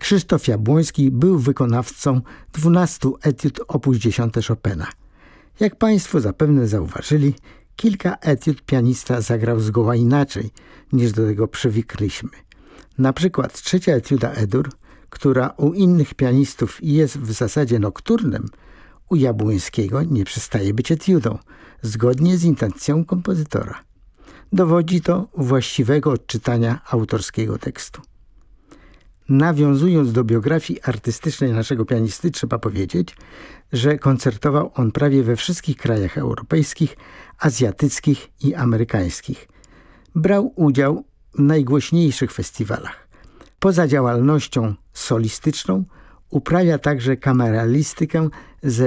Krzysztof Jabłoński był wykonawcą 12 etiud op. 10 Chopina. Jak Państwo zapewne zauważyli, kilka etiud pianista zagrał zgoła inaczej, niż do tego przywykliśmy. Na przykład 3. etiuda E-dur, która u innych pianistów jest w zasadzie nokturnem, u Jabłońskiego nie przestaje być etiudą, zgodnie z intencją kompozytora. Dowodzi to właściwego odczytania autorskiego tekstu. Nawiązując do biografii artystycznej naszego pianisty, trzeba powiedzieć, że koncertował on prawie we wszystkich krajach europejskich, azjatyckich i amerykańskich. Brał udział w najgłośniejszych festiwalach. Poza działalnością solistyczną uprawia także kameralistykę ze